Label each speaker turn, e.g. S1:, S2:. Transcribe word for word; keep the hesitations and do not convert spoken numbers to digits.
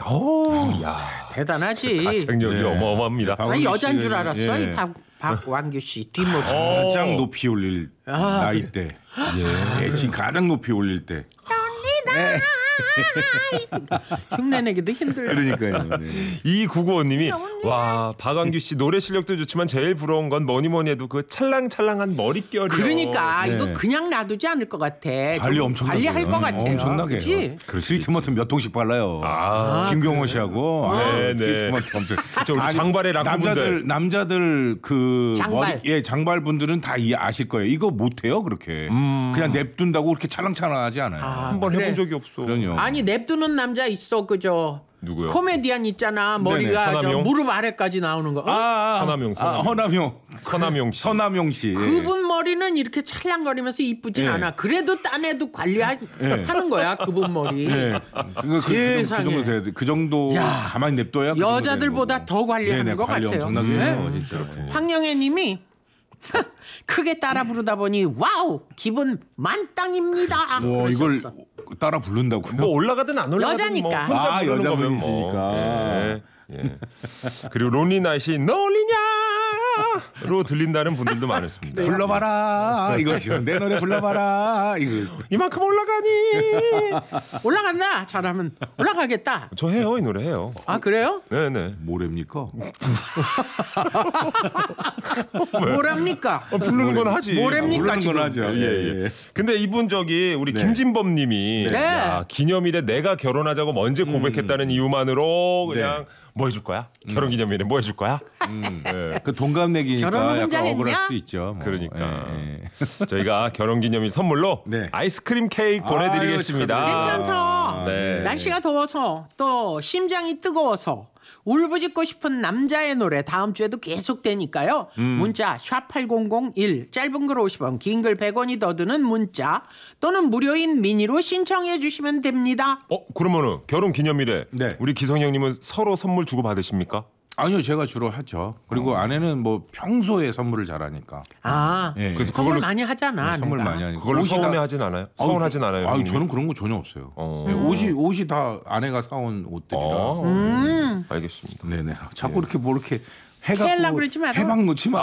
S1: 오, 야,
S2: 대단하지.
S1: 가창력이
S3: 네.
S1: 어마어마합니다.
S2: 아, 여잔 줄 알았어.
S3: 예.
S2: 이 박, 박완규 씨 뒷모습.
S3: 가장 높이 올릴
S2: 아,
S3: 나이 때. 예. 예, 지금 가장 높이 올릴 때. 네.
S2: 흉내내기도 힘들다.
S3: 그러니까요. 네.
S1: 이구구오님이 와 박완규 씨 노래 실력도 좋지만 제일 부러운 건 뭐니 뭐니 해도 그 찰랑찰랑한 머릿결이요.
S2: 그러니까
S3: 네.
S2: 이거 그냥 놔두지 않을 것 같아.
S3: 관리
S2: 좀
S3: 엄청나게
S2: 관리할 것 같아요.
S3: 엄청나게.
S2: 그치?
S3: 트리트먼트 몇 통씩 발라요.
S1: 아,
S3: 김경호 씨하고
S1: 네,
S3: 아,
S1: 네.
S3: 트리트먼트 엄청.
S1: 저 우리
S3: 아니,
S1: 장발의 락커분들.
S3: 남자들 남자들 그
S2: 장발.
S3: 머리 예 장발 분들은 다 이- 아실 거예요. 이거 못 해요 그렇게. 그냥 냅둔다고 그렇게 찰랑찰랑하지 않아요.
S2: 아,
S1: 한번
S2: 그래.
S1: 해본 적이 없어.
S3: 그럼요.
S2: 아니 냅두는 남자 있어 그저.
S1: 누구요?
S2: 코미디언 있잖아. 머리가 저
S1: 서남용?
S2: 무릎 아래까지 나오는 거. 어?
S3: 아, 아,
S1: 서남용,
S3: 아,
S1: 서남용.
S3: 허남용,
S1: 서남용 씨.
S3: 서남용 씨. 예.
S2: 그분 머리는 이렇게 찰랑거리면서 이쁘진
S3: 예.
S2: 않아. 그래도 딴 애도 관리하는 거야. 그분 머리.
S3: 예. 그, 그,
S2: 세상에.
S3: 그 정도 돼야 돼. 그 정도
S2: 야.
S3: 가만히 냅둬야 그 정도
S2: 여자들보다
S3: 되는 거고.
S2: 더 관리하는
S3: 네네,
S2: 것
S3: 관리
S2: 같아요.
S3: 엄청나게
S2: 네.
S3: 해요, 진짜.
S2: 황영애 님이 크게 따라 부르다 보니 와우 기분 만땅입니다.
S3: 뭐 이걸
S2: 그러셨어.
S3: 따라 부른다고요?
S1: 뭐 올라가든 안 올라가든
S2: 여자니까.
S1: 뭐 혼자
S3: 아,
S1: 부르는 거면 뭐.
S3: 여자분이시니까.
S1: 예, 예. 그리고 론리 나이시 널리냐로 들린다는 분들도 많으십니다.
S3: 불러봐라 이거죠. 내 노래 불러봐라 이거.
S1: 이만큼 올라가니?
S2: 올라간다. 잘하면 올라가겠다.
S1: 저 해요, 이 노래 해요.
S2: 아 그래요?
S1: 네네.
S3: 뭐랍니까?
S2: 뭐랍니까?
S1: 어, 부르는 건 하지.
S2: 뭐랍니까,
S3: 부르는
S2: 지금?
S3: 건 하죠. 예, 예.
S1: 근데 이분 저기 우리
S3: 네.
S1: 김진범님이
S2: 네.
S1: 야, 기념일에 내가 결혼하자고 먼저 고백했다는 이유만으로 그냥
S3: 네.
S1: 뭐 해줄 거야? 결혼기념일에 뭐 해줄 거야? 네.
S3: 그 동갑내기니까
S2: 결혼을 혼자
S3: 약간
S2: 했냐?
S3: 억울할 수도 있죠. 뭐.
S1: 그러니까
S3: 예, 예.
S1: 저희가 결혼기념일 선물로
S3: 네.
S1: 아이스크림 케이크 보내드리겠습니다.
S3: 아유,
S2: 괜찮죠.
S1: 네.
S2: 날씨가 더워서 또 심장이 뜨거워서 울부짖고 싶은 남자의 노래 다음 주에도 계속되니까요. 문자 샵 팔공공일 짧은 글 오십 원 긴 글 백 원이 더 드는 문자 또는 무료인 미니로 신청해 주시면 됩니다.
S1: 어 그러면은 결혼기념일에
S3: 네.
S1: 우리 기성 형님은 서로 선물 주고 받으십니까?
S3: 아니요, 제가 주로 하죠. 그리고 아내는 뭐 평소에 선물을 잘하니까.
S2: 아
S3: 예.
S1: 그래서
S2: 선물
S1: 그걸로
S2: 많이 하잖아.
S3: 선물
S2: 내가.
S3: 많이 하니까.
S1: 그걸로
S3: 옷이 다-
S1: 서운해하진 않아요?
S3: 아우,
S1: 서운하진 않아요?
S3: 아유,
S1: 형님이?
S3: 저는 그런 거 전혀 없어요.
S1: 어.
S3: 예, 옷이 옷이 다 아내가 사온 옷들이라.
S1: 어,
S2: 음.
S1: 알겠습니다.
S3: 네네. 자꾸 이렇게 뭐 이렇게
S2: 캐려고
S3: 해갖고
S2: 그러지 마라.
S3: 해방 놓지 마.